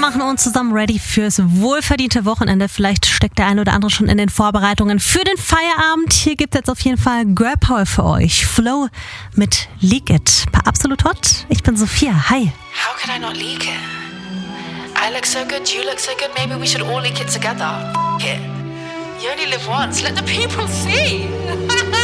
machen uns zusammen ready fürs wohlverdiente Wochenende. Vielleicht steckt der eine oder andere schon in den Vorbereitungen für den Feierabend. Hier gibt es jetzt auf jeden Fall Girl Power für euch. Flow mit Leak It bei Absolut Hot. Ich bin Sophia. Hi. How could I not leak it? I look so good, you look so good. Maybe we should all leak it together. F*** it. You only live once. Let the people see.